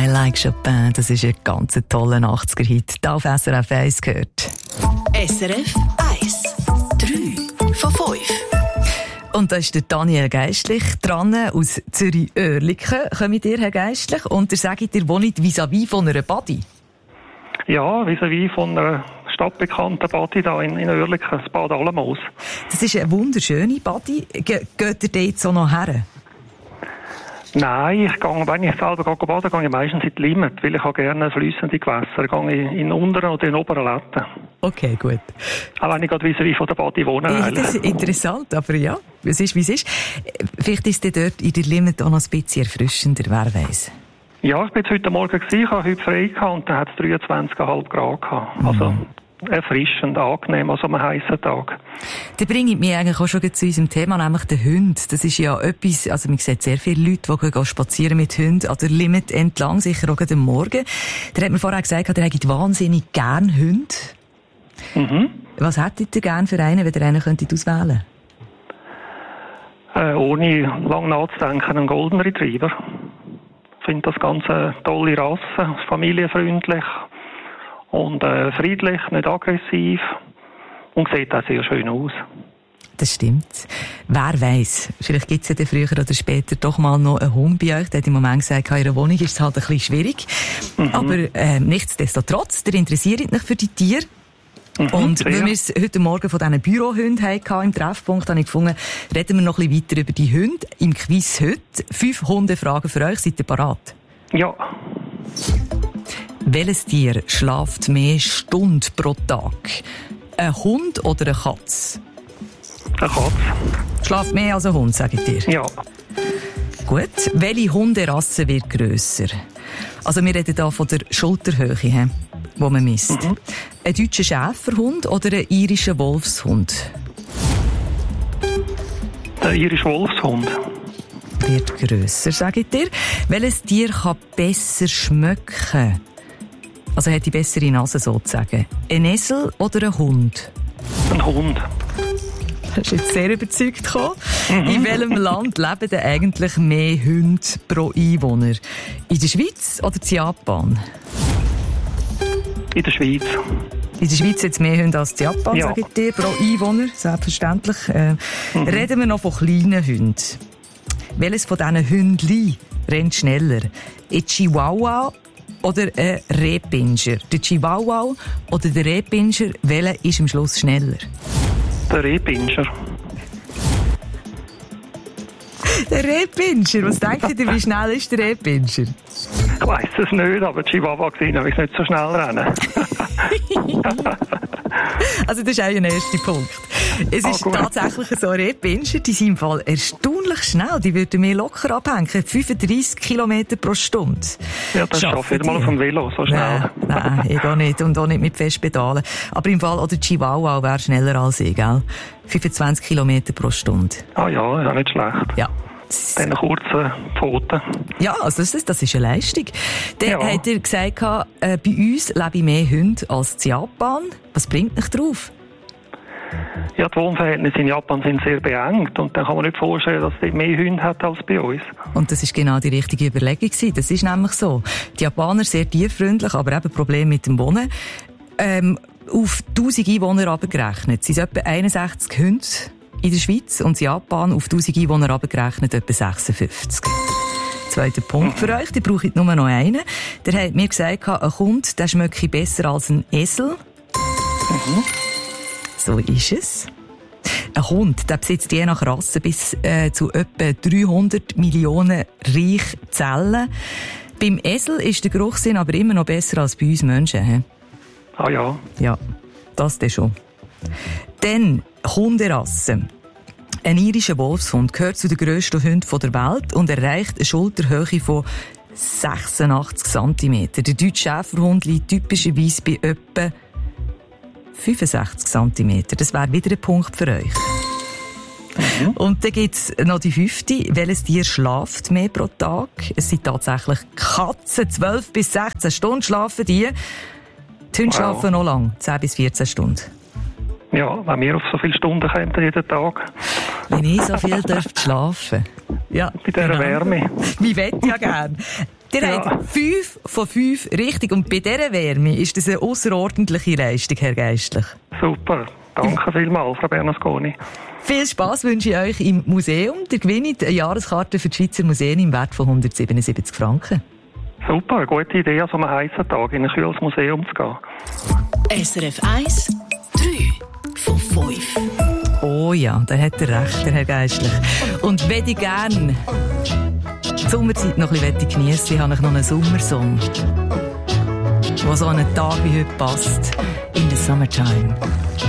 I Like Chopin, das ist ein ganz toller 80er-Hit. Da auf SRF 1 gehört. SRF 1. 3 von 5. Und da ist der Daniel Geistlich dran, aus Zürich-Oerlikon. Kommt ihr, Herr Geistlich? Und ihr sagt, ihr wohnt vis-à-vis von einer Badi? Ja, vis-à-vis von einer stadtbekannten Badi da in Oerlikon, das Bad Alamos. Das ist eine wunderschöne Badi. Geht ihr dort so noch her? Nein, wenn ich selber baden gehe ich meistens in die Limit, weil ich habe gerne fließende Gewässer. Ich gehe in den unteren oder in den oberen Letten. Okay, gut. Auch wenn ich gerade vis-à-vis von der Badi wohne. Das ist interessant, aber ja, es ist, wie es ist. Vielleicht ist es dort in der Limit auch noch ein bisschen erfrischender, wer weiß. Ja, ich war heute Morgen, ich habe heute frei gehabt und dann hat es 23,5 Grad gehabt. Also erfrischend, angenehm, also am heißen Tag. Da bringe ich mich eigentlich auch schon zu unserem Thema, nämlich den Hund. Das ist ja etwas, also man sieht sehr viele Leute, die gehen spazieren mit Hunden an der Limit entlang, sicher auch am Morgen. Da hat mir vorher gesagt, er hätte wahnsinnig gern Hunde. Mhm. Was hättet ihr gern für einen, wenn ihr einen könntet auswählen? Ohne lang nachzudenken, einen Golden Retriever. Ich finde das ganz eine tolle Rasse, familienfreundlich und friedlich, nicht aggressiv und sieht auch sehr schön aus. Das stimmt. Wer weiss, vielleicht gibt es ja dann früher oder später doch mal noch einen Hund bei euch. Der hat im Moment gesagt, in ihrer Wohnung ist es halt ein bisschen schwierig. Aber nichtsdestotrotz, ihr interessiert euch für die Tiere. Und weil wir es heute Morgen von diesen Bürohunden hatten im Treffpunkt, habe ich gefunden, reden wir noch ein bisschen weiter über die Hunde im Quiz heute. 5 Hundefragen für euch. Seid ihr parat? Ja. Welches Tier schläft mehr Stunden pro Tag? Ein Hund oder eine Katze? Eine Katze. Schläft mehr als ein Hund, sage ich dir? Ja. Gut. Welche Hunderasse wird grösser? Also wir reden hier von der Schulterhöhe, die man misst. Ein deutscher Schäferhund oder ein irischer Wolfshund? Ein irischer Wolfshund. Wird grösser, sage ich dir. Welches Tier kann besser schmecken? Also hat die bessere Nase sozusagen. Ein Esel oder ein Hund? Ein Hund. Das ist jetzt sehr überzeugt gekommen. In welchem Land leben denn eigentlich mehr Hunde pro Einwohner? In der Schweiz oder in Japan? In der Schweiz. In der Schweiz jetzt mehr Hunde als in Japan, ja. Sage ich dir, pro Einwohner, selbstverständlich. Reden wir noch von kleinen Hunden. Welches von diesen Hündchen rennt schneller? Ein Chihuahua oder ein Rehpinscher? Der Chihuahua oder der Rehpinscher, welcher ist am Schluss schneller? Der Rehpinscher. Der Rehpinscher? Was denkt ihr, wie schnell ist der Rehpinscher? Ich weiss es nicht, aber Chihuahua gesehen habe ich nicht so schnell rennen. Also das ist auch ein erster Punkt. Es ist tatsächlich so, Rehpinscher, die sind im Fall erstaunlich schnell. Die würden mir locker abhängen. 35 km pro Stunde. Ja, das schaffe ich mal auf dem Velo, so schnell. Nein, ich auch nicht. Und auch nicht mit Festpedalen. Aber im Fall, oder Chihuahua wäre schneller als ich, gell? 25 km pro Stunde. Ah ja, ist auch nicht schlecht. Ja. Dann kurze Pfoten. Ja, also das ist eine Leistung. Dann hat er gesagt, bei uns lebe ich mehr Hunde als in Japan. Was bringt mich drauf? Ja, die Wohnverhältnisse in Japan sind sehr beengt und dann kann man nicht vorstellen, dass es mehr Hunde hat als bei uns. Und das ist genau die richtige Überlegung gewesen. Das ist nämlich so. Die Japaner sehr tierfreundlich, aber eben Probleme mit dem Wohnen. Auf 1000 Einwohner abgerechnet sind es etwa 61 Hunde in der Schweiz und in Japan auf 1000 Einwohner abgerechnet etwa 56. Zweiter Punkt für euch, die brauche ich nur noch einen. Der hat mir gesagt, ein Hund, der schmecke besser als ein Esel. So ist es. Ein Hund, der besitzt je nach Rasse bis zu etwa 300 Millionen Reichzellen. Beim Esel ist der Geruchssinn aber immer noch besser als bei uns Menschen. He? Ah ja. Ja, das dann schon. Dann Hunderasse. Ein irischer Wolfshund gehört zu den grössten Hunden der Welt und erreicht eine Schulterhöhe von 86 cm. Der deutsche Schäferhund liegt typischerweise bei etwa 65 cm. Das wäre wieder ein Punkt für euch. Und dann gibt es noch die 5. Welches Tier schlaft mehr pro Tag? Es sind tatsächlich Katzen. 12 bis 16 Stunden schlafen die. Die Hunde schlafen noch lang. 10 bis 14 Stunden. Ja, wenn wir auf so viele Stunden kämen jeden Tag. Wenn ich so viel schlafen. Ja, bei dieser Wärme. Wir wollen ja gern. Ihr habt 5 von 5 richtig. Und bei dieser Wärme ist das eine ausserordentliche Leistung, Herr Geistlich. Super. Danke vielmals, Frau Bernasconi. Viel Spass wünsche ich euch im Museum. Ihr gewinnt eine Jahreskarte für die Schweizer Museen im Wert von 177 Franken. Super, eine gute Idee, an so einem heissen Tag in ein kühles Museum zu gehen. SRF 1, 3 von 5. Oh ja, da hat er recht, der Herr Geistlich. Und wenn ich gerne die Sommerzeit noch ein bisschen geniessen, habe ich noch einen Sommersong, der so an einen Tag wie heute passt. In the Summertime.